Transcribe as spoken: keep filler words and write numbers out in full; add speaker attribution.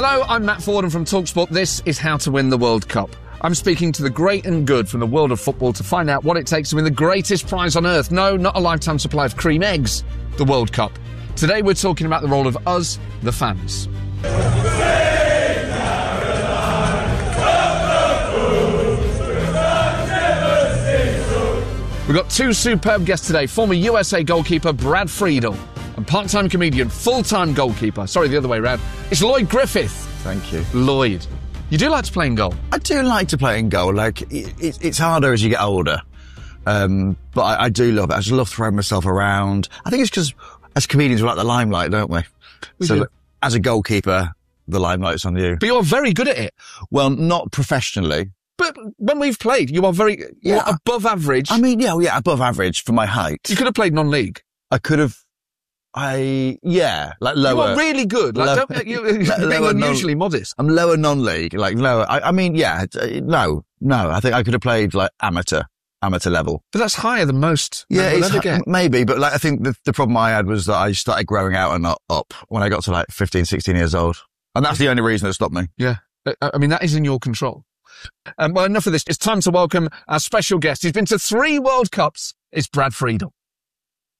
Speaker 1: Hello, I'm Matt Ford, and from TalkSport, this is How to Win the World Cup. I'm speaking to the great and good from the world of football to find out what it takes to win the greatest prize on earth. No, not a lifetime supply of cream eggs, the World Cup. Today we're talking about the role of us, the fans. We've got two superb guests today, former U S A goalkeeper Brad Friedel and part-time comedian, full-time goalkeeper, sorry, the other way round, it's Lloyd Griffith.
Speaker 2: Thank you.
Speaker 1: Lloyd, you do like to play in goal?
Speaker 2: I do like to play in goal. Like, it, it's harder as you get older. Um, but I, I do love it. I just love throwing myself around. I think it's because as comedians we like the limelight, don't we?
Speaker 1: We
Speaker 2: so
Speaker 1: do.
Speaker 2: Look, as a goalkeeper, the limelight's on you.
Speaker 1: But you're very good at it.
Speaker 2: Well, not professionally.
Speaker 1: But when we've played, you are very you're
Speaker 2: Yeah.
Speaker 1: above average.
Speaker 2: I mean, yeah, yeah, above average for my height.
Speaker 1: You could have played non-league.
Speaker 2: I could have, I, yeah, like lower.
Speaker 1: You are really good. Like,
Speaker 2: lower-
Speaker 1: don't, you, you're being
Speaker 2: lower non-
Speaker 1: unusually modest.
Speaker 2: I'm lower non-league, like lower. I, I mean, yeah, t- no, no, I think I could have played like amateur, amateur level.
Speaker 1: But that's higher than most.
Speaker 2: Yeah,
Speaker 1: men will
Speaker 2: it's,
Speaker 1: ever get.
Speaker 2: maybe, but like I think the, the problem I had was that I started growing out and not up when I got to like fifteen, sixteen years old. And that's the only reason that stopped me.
Speaker 1: Yeah. I I mean, that is in your control. Um, well, enough of this. It's time to welcome our special guest. He's been to three World Cups. It's Brad Friedel.